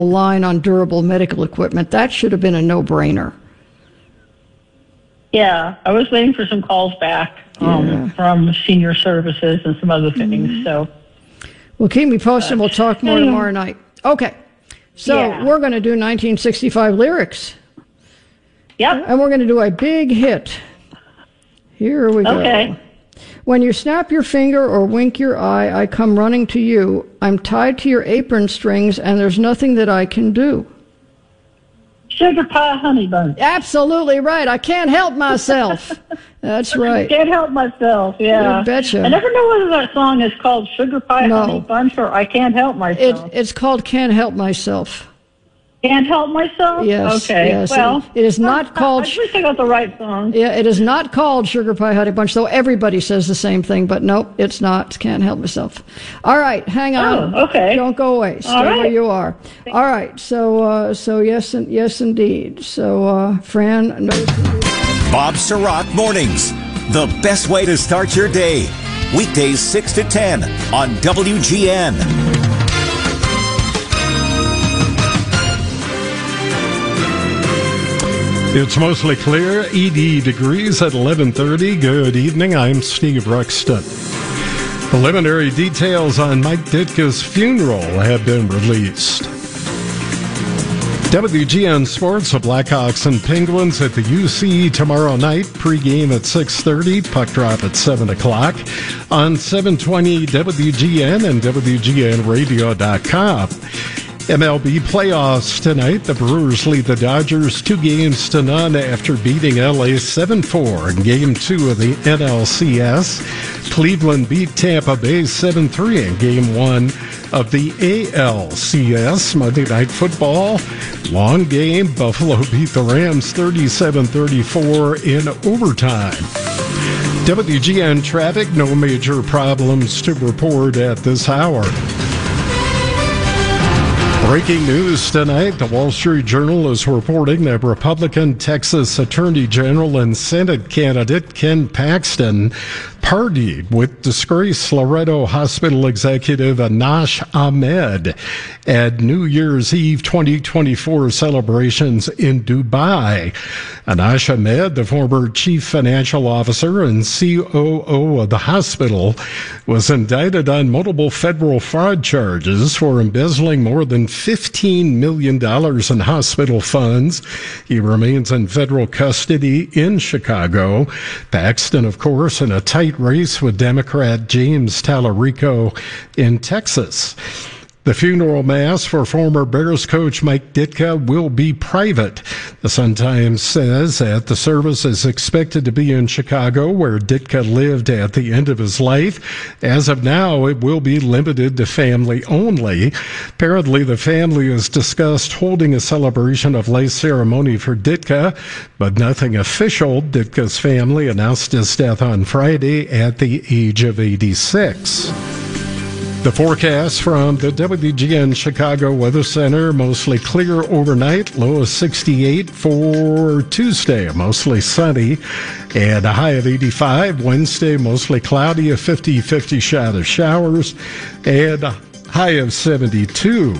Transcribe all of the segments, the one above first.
line on durable medical equipment. That should have been a no-brainer. Yeah, I was waiting for some calls back from senior services and some other things. So, well, keep me posted. We'll talk more tomorrow night. Okay, so we're going to do 1965 lyrics. Yep. And we're going to do a big hit. Here we go. Okay. When you snap your finger or wink your eye, I come running to you. I'm tied to your apron strings, and there's nothing that I can do. Sugar pie honey bun. Absolutely right. I can't help myself. That's right. Can't help myself, yeah. You betcha. I never know whether that song is called Sugar Pie Honey Bunch or I Can't Help Myself. It's called Can't Help Myself. Can't Help Myself? Yes. Okay. Yes. Well, it is not called... I wish I got the right song. Yeah, it is not called Sugar Pie Honey Bunch, though everybody says the same thing, but nope, it's not. Can't help myself. All right, hang on. Oh, okay. Don't go away. Stay where you are. All right, so yes, indeed. So, Fran... Bob Sirott Mornings, the best way to start your day. Weekdays 6 to 10 on WGN. It's mostly clear, 80 degrees at 11:30. Good evening, I'm Steve Ruxton. Preliminary details on Mike Ditka's funeral have been released. WGN Sports, the Blackhawks and Penguins at the UC tomorrow night. Pre-game at 6:30, puck drop at 7 o'clock on 720 WGN and WGNradio.com. MLB playoffs tonight. The Brewers lead the Dodgers 2-0 after beating LA 7-4 in Game 2 of the NLCS. Cleveland beat Tampa Bay 7-3 in Game 1 of the ALCS. Monday Night Football, long game. Buffalo beat the Rams 37-34 in overtime. WGN traffic, no major problems to report at this hour. Breaking news tonight, the Wall Street Journal is reporting that Republican Texas Attorney General and Senate candidate Ken Paxton partied with disgraced Loretto Hospital executive Anash Ahmed at New Year's Eve 2024 celebrations in Dubai. Anash Ahmed, the former chief financial officer and COO of the hospital, was indicted on multiple federal fraud charges for embezzling more than $15 million in hospital funds. He remains in federal custody in Chicago. Paxton, of course, in a tight race with Democrat James Tallarico in Texas. The funeral mass for former Bears coach Mike Ditka will be private. The Sun-Times says that the service is expected to be in Chicago, where Ditka lived at the end of his life. As of now, it will be limited to family only. Apparently, the family has discussed holding a celebration of life ceremony for Ditka, but nothing official. Ditka's family announced his death on Friday at the age of 86. The forecast from the WGN Chicago Weather Center, mostly clear overnight, low of 68 for Tuesday, mostly sunny, and a high of 85. Wednesday, mostly cloudy, a 50-50 shot of showers, and a high of 72.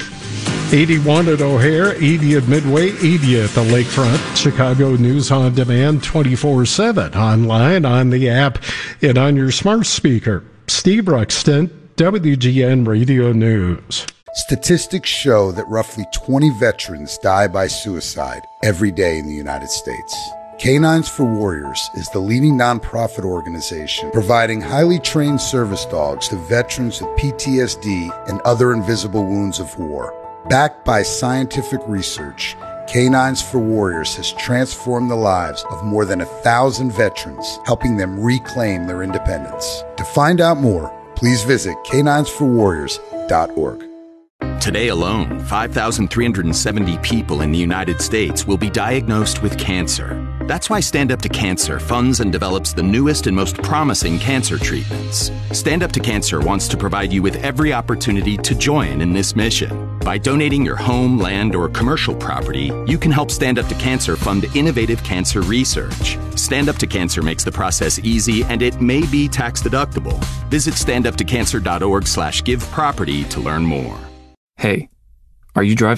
81 at O'Hare, 80 at Midway, 80 at the Lakefront. Chicago News on Demand 24/7, online, on the app, and on your smart speaker. Steve Ruxton, WGN Radio News. Statistics show that roughly 20 veterans die by suicide every day in the United States. Canines for Warriors is the leading nonprofit organization providing highly trained service dogs to veterans with PTSD and other invisible wounds of war. Backed by scientific research, Canines for Warriors has transformed the lives of more than 1,000 veterans, helping them reclaim their independence. To find out more, please visit caninesforwarriors.org. Today alone, 5,370 people in the United States will be diagnosed with cancer. That's why Stand Up to Cancer funds and develops the newest and most promising cancer treatments. Stand Up to Cancer wants to provide you with every opportunity to join in this mission. By donating your home, land, or commercial property, you can help Stand Up to Cancer fund innovative cancer research. Stand Up to Cancer makes the process easy, and it may be tax deductible. Visit standuptocancer.org/giveproperty to learn more. Hey, Are you driving